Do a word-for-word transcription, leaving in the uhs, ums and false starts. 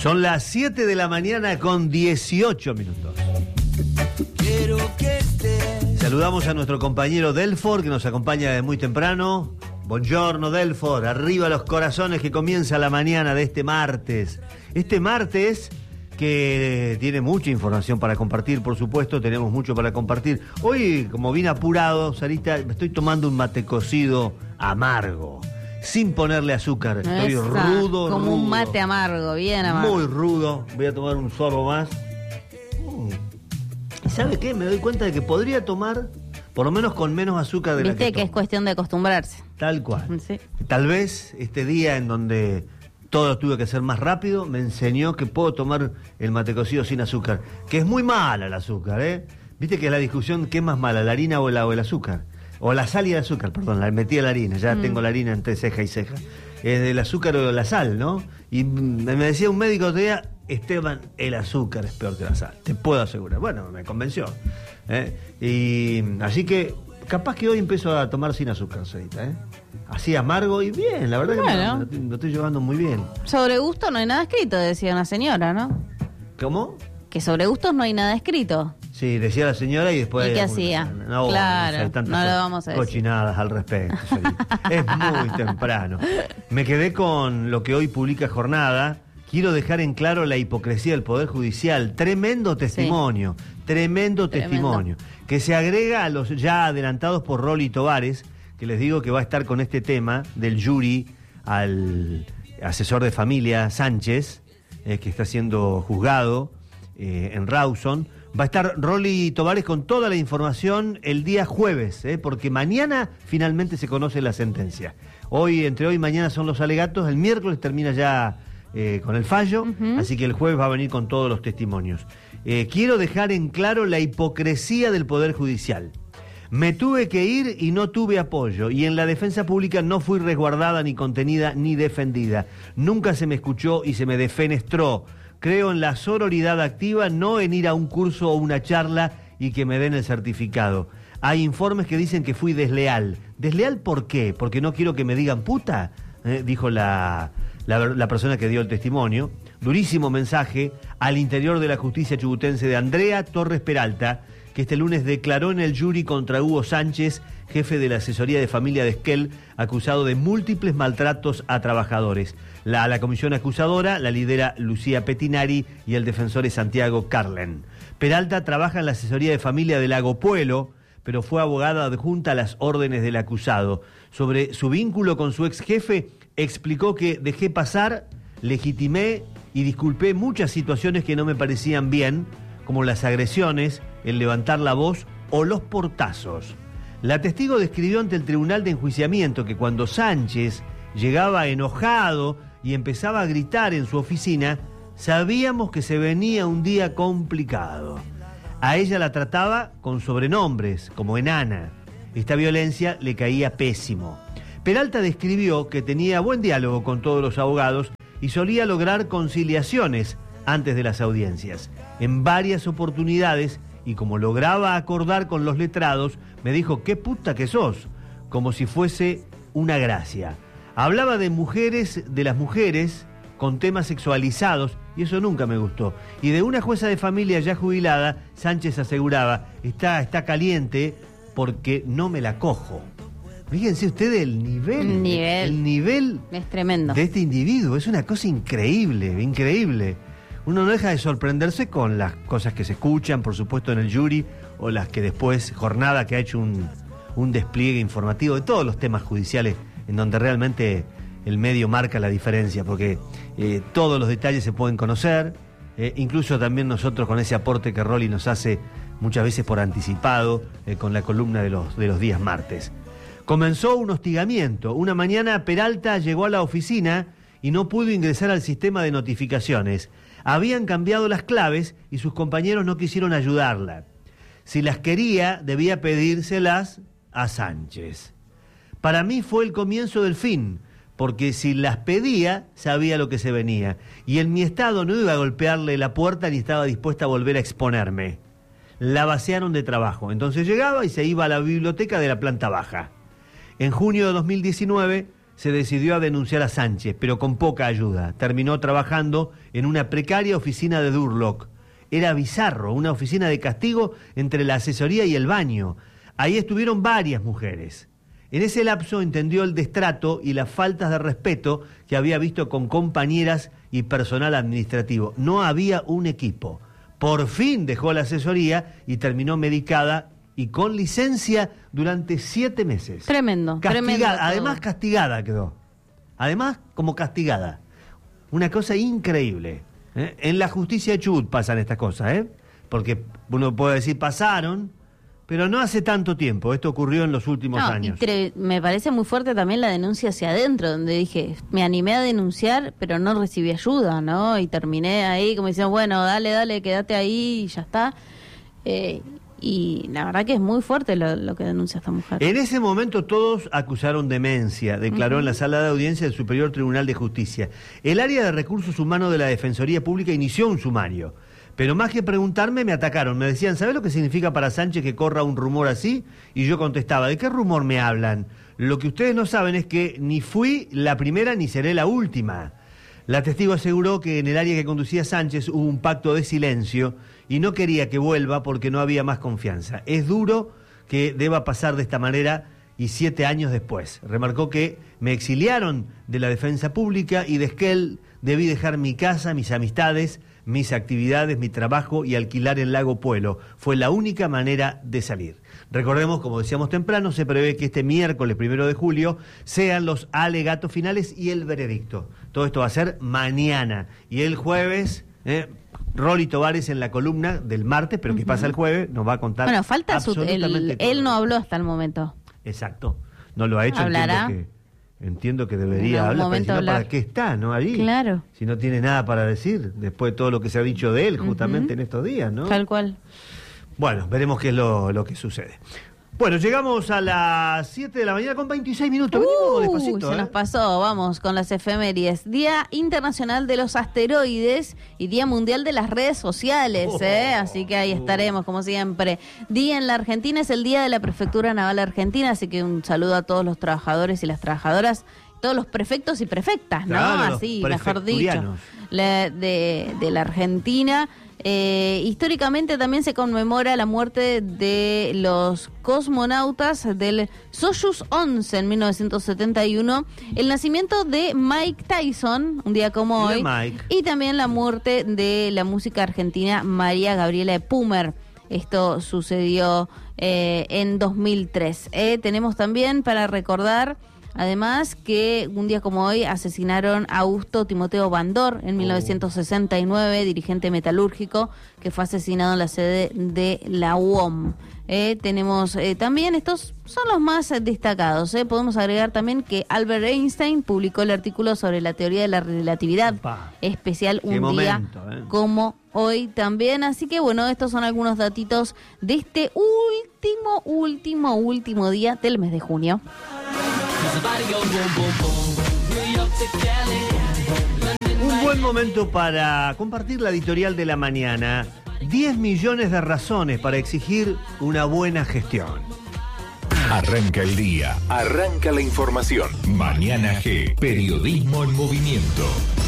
Son las siete de la mañana con dieciocho minutos. Quiero que estés. Saludamos a nuestro compañero Delfor, que nos acompaña desde muy temprano. Buongiorno, Delfor. Arriba los corazones, que comienza la mañana de este martes. Este martes que tiene mucha información para compartir, por supuesto, tenemos mucho para compartir. Hoy, como vine apurado, Sarita, me estoy tomando un mate cocido amargo, sin ponerle azúcar. Estoy Esa, rudo, como rudo. un mate amargo, bien amargo. Muy rudo. Voy a tomar un sorbo más. Mm. ¿Y sabe qué? Me doy cuenta de que podría tomar, por lo menos con menos azúcar de la que Viste que tomo. es cuestión de acostumbrarse. Tal cual. Sí. Tal vez este día en donde todo tuve que hacer más rápido, me enseñó que puedo tomar el mate cocido sin azúcar. Que es muy mala el azúcar, ¿eh? Viste que la discusión, ¿qué es más mala, la harina o, la, o el azúcar? O la sal y el azúcar, perdón, la metí a la harina, ya mm. tengo la harina entre ceja y ceja. Es del azúcar o la sal, ¿no? Y me decía un médico otro día, Esteban, el azúcar es peor que la sal, te puedo asegurar. Bueno, me convenció. ¿eh? Y así que capaz que hoy empiezo a tomar sin azúcar, Sarita, ¿eh? Así amargo y bien, la verdad bueno. que me, me lo estoy llevando muy bien. Sobre gusto no hay nada escrito, decía una señora, ¿no? ¿Cómo? Que sobre gustos no hay nada escrito. Sí, decía la señora y después... ¿Y qué alguna, hacía? No, claro, no, sé, tantas no lo co- vamos a decir. Cochinadas al respecto, Sarita. Es muy temprano. Me quedé con lo que hoy publica Jornada. Quiero dejar en claro la hipocresía del Poder Judicial. Tremendo testimonio, sí. tremendo, tremendo testimonio. Que se agrega a los ya adelantados por Rolly Tovares, que les digo que va a estar con este tema del jury al asesor de familia Sánchez, eh, que está siendo juzgado eh, en Rawson. Va a estar Rolly Tovares con toda la información el día jueves, eh, porque mañana finalmente se conoce la sentencia. Hoy, entre hoy y mañana son los alegatos, el miércoles termina ya eh, con el fallo, uh-huh. así que el jueves va a venir con todos los testimonios. Eh, quiero dejar en claro la hipocresía del Poder Judicial. Me tuve que ir y no tuve apoyo, y en la defensa pública no fui resguardada, ni contenida, ni defendida. Nunca se me escuchó y se me defenestró. Creo en la sororidad activa, no en ir a un curso o una charla y que me den el certificado. Hay informes que dicen que fui desleal. ¿Desleal por qué? ¿Porque no quiero que me digan puta? Eh, dijo la, la, la persona que dio el testimonio. Durísimo mensaje al interior de la justicia chubutense de Andrea Torres Peralta, que este lunes declaró en el jury contra Hugo Sánchez, jefe de la asesoría de familia de Esquel, acusado de múltiples maltratos a trabajadores. La, la comisión acusadora la lidera Lucía Petinari y el defensor es Santiago Carlen. Peralta trabaja en la asesoría de familia de Lago Puelo, pero fue abogada adjunta a las órdenes del acusado. Sobre su vínculo con su ex jefe, explicó que dejé pasar, legitimé y disculpé muchas situaciones que no me parecían bien, como las agresiones, el levantar la voz o los portazos. La testigo describió ante el tribunal de enjuiciamiento que cuando Sánchez llegaba enojado y empezaba a gritar en su oficina, sabíamos que se venía un día complicado. A ella la trataba con sobrenombres, como enana. Esta violencia le caía pésimo. Peralta describió que tenía buen diálogo con todos los abogados y solía lograr conciliaciones antes de las audiencias. En varias oportunidades, y como lograba acordar con los letrados, me dijo, qué puta que sos, como si fuese una gracia. Hablaba de mujeres, de las mujeres, con temas sexualizados, y eso nunca me gustó. Y de una jueza de familia ya jubilada, Sánchez aseguraba, está, está caliente porque no me la cojo. Fíjense ustedes el nivel, el nivel, el nivel es tremendo de este individuo, es una cosa increíble, increíble. Uno no deja de sorprenderse con las cosas que se escuchan, por supuesto, en el jury, o las que después, Jornada, que ha hecho un, un despliegue informativo de todos los temas judiciales, en donde realmente el medio marca la diferencia, porque eh, todos los detalles se pueden conocer, eh, incluso también nosotros con ese aporte que Rolly nos hace muchas veces por anticipado, eh, con la columna de los, de los días martes. Comenzó un hostigamiento. Una mañana Peralta llegó a la oficina y no pudo ingresar al sistema de notificaciones. Habían cambiado las claves y sus compañeros no quisieron ayudarla. Si las quería, debía pedírselas a Sánchez. Para mí fue el comienzo del fin, porque si las pedía, sabía lo que se venía. Y en mi estado no iba a golpearle la puerta ni estaba dispuesta a volver a exponerme. La vaciaron de trabajo. Entonces llegaba y se iba a la biblioteca de la planta baja. En junio de dos mil diecinueve se decidió a denunciar a Sánchez, pero con poca ayuda. Terminó trabajando en una precaria oficina de Durlock. Era bizarro, una oficina de castigo entre la asesoría y el baño. Ahí estuvieron varias mujeres. En ese lapso entendió el destrato y las faltas de respeto que había visto con compañeras y personal administrativo. No había un equipo. Por fin dejó la asesoría y terminó medicada y con licencia durante siete meses. Tremendo, Castigada, tremendo todo. además castigada quedó. Además como castigada. Una cosa increíble. ¿eh? En la justicia de Chubut pasan estas cosas, ¿eh? Porque uno puede decir pasaron, pero no hace tanto tiempo. Esto ocurrió en los últimos No, años. y tre- me parece muy fuerte también la denuncia hacia adentro, donde dije, me animé a denunciar, pero no recibí ayuda, ¿no? Y terminé ahí como diciendo, bueno, dale, dale, quédate ahí y ya está. Eh, y la verdad que es muy fuerte lo, lo que denuncia esta mujer. En ese momento todos acusaron demencia, declaró uh-huh. en la sala de audiencia del Superior Tribunal de Justicia. El área de recursos humanos de la Defensoría Pública inició un sumario. Pero más que preguntarme, me atacaron. Me decían, ¿sabés lo que significa para Sánchez que corra un rumor así? Y yo contestaba, ¿de qué rumor me hablan? Lo que ustedes no saben es que ni fui la primera ni seré la última. La testigo aseguró que en el área que conducía Sánchez hubo un pacto de silencio y no quería que vuelva porque no había más confianza. Es duro que deba pasar de esta manera y siete años después. Remarcó que me exiliaron de la defensa pública y de Esquel debí dejar mi casa, mis amistades, mis actividades, mi trabajo y alquilar el Lago Puelo. Fue la única manera de salir. Recordemos, como decíamos temprano, se prevé que este miércoles primero de julio sean los alegatos finales y el veredicto. Todo esto va a ser mañana. Y el jueves, eh, Rolly Tovares en la columna del martes, pero que uh-huh. pasa el jueves, nos va a contar. Bueno, falta su, absolutamente el, todo. Él no habló hasta el momento. Exacto. No lo ha hecho. ¿Hablará? Entiendo que... Entiendo que debería hablar, pero si no, ¿para qué está, no? Allí. Claro. Si no tiene nada para decir, después de todo lo que se ha dicho de él, justamente uh-huh. en estos días, ¿no? Tal cual. Bueno, veremos qué es lo, lo que sucede. Bueno, llegamos a las siete de la mañana con veintiséis minutos. Uh, Venimos despacito, se ¿eh? nos pasó, vamos con las efemérides. Día Internacional de los Asteroides y Día Mundial de las Redes Sociales, oh, ¿eh? Así que ahí estaremos, como siempre. Día en la Argentina es el Día de la Prefectura Naval Argentina, así que un saludo a todos los trabajadores y las trabajadoras, todos los prefectos y prefectas, ¿no? Claro, así, mejor dicho, la, de, de la Argentina. Eh, históricamente también se conmemora la muerte de los cosmonautas del Soyuz once en mil novecientos setenta y uno, el nacimiento de Mike Tyson, un día como hoy, Mike. y también la muerte de la música argentina María Gabriela Pumer. Esto sucedió eh, en dos mil tres. Eh, tenemos también para recordar... Además que un día como hoy asesinaron a Augusto Timoteo Bandor en mil novecientos sesenta y nueve, dirigente metalúrgico que fue asesinado en la sede de la U O M. Eh, tenemos eh, también, estos son los más eh, destacados. Eh. Podemos agregar también que Albert Einstein publicó el artículo sobre la teoría de la relatividad Opa, especial un momento, día eh. como hoy también. Así que bueno, estos son algunos datitos de este último, último, último día del mes de junio. Un buen momento para compartir la editorial de la mañana. diez millones de razones para exigir una buena gestión. Arranca el día, arranca la información. Mañana G, periodismo en movimiento.